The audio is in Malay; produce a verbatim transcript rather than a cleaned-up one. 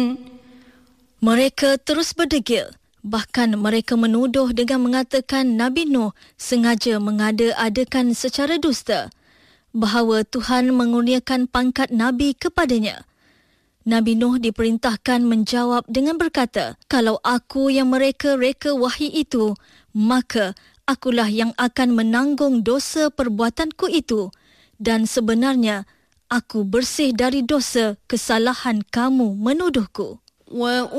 Mereka terus berdegil. Bahkan mereka menuduh dengan mengatakan Nabi Nuh sengaja mengada-adakan secara dusta bahawa Tuhan mengurniakan pangkat Nabi kepadanya. Nabi Nuh diperintahkan menjawab dengan berkata, "Kalau aku yang mereka reka wahyi itu, maka akulah yang akan menanggung dosa perbuatanku itu. Dan sebenarnya, aku bersih dari dosa kesalahan kamu menuduhku."